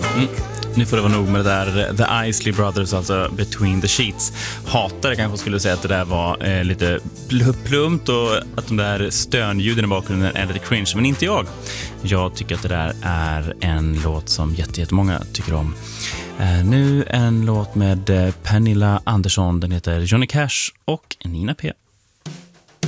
Nu får det vara nog med det där. The Isley Brothers, alltså Between the Sheets. Hatare kanske skulle säga att det där var lite plumpt och att de där stönljuden i bakgrunden är lite cringe, men inte jag. Jag tycker att det där är en låt som jättemånga tycker om. Nu en låt med Pernilla Andersson, den heter Johnny Cash och Nina P.